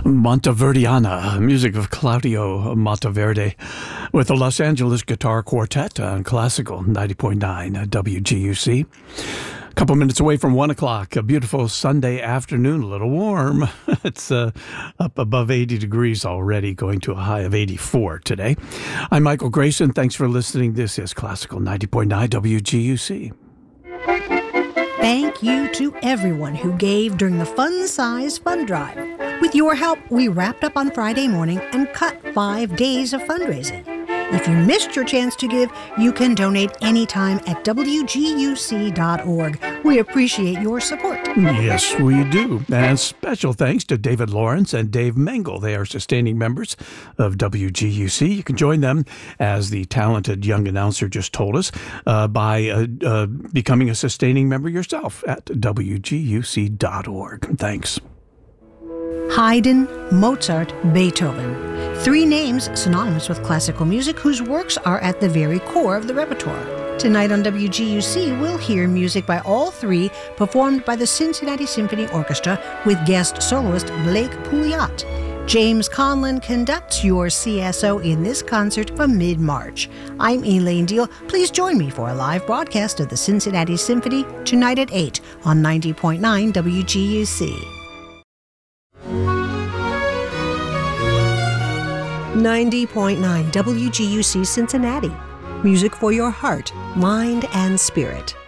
Monteverdiana, music of Claudio Monteverde, with the Los Angeles Guitar Quartet on Classical 90.9 WGUC. A couple minutes away from 1 o'clock, a beautiful Sunday afternoon, a little warm. It's up above 80 degrees already, going to a high of 84 today. I'm Michael Grayson. Thanks for listening. This is Classical 90.9 WGUC. Thank you to everyone who gave during the Fun Size Fund Drive. With your help, we wrapped up on Friday morning and cut 5 days of fundraising. If you missed your chance to give, you can donate anytime at WGUC.org. We appreciate your support. Yes, we do. And special thanks to David Lawrence and Dave Mengel. They are sustaining members of WGUC. You can join them, as the talented young announcer just told us, by becoming a sustaining member yourself at WGUC.org. Thanks. Haydn, Mozart, Beethoven. 3 names synonymous with classical music whose works are at the very core of the repertoire. Tonight on WGUC, we'll hear music by all 3 performed by the Cincinnati Symphony Orchestra with guest soloist Blake Pouliot. James Conlon conducts your CSO in this concert from mid-March. I'm Elaine Deal. Please join me for a live broadcast of the Cincinnati Symphony tonight at 8 on 90.9 WGUC. 90.9 WGUC Cincinnati. Music for your heart, mind, and spirit.